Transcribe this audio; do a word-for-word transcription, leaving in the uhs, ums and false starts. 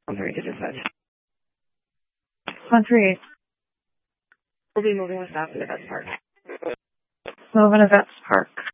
one three eight digit five. one three eight. We'll be moving with staff to the Vets Park. Moving to Vets Park.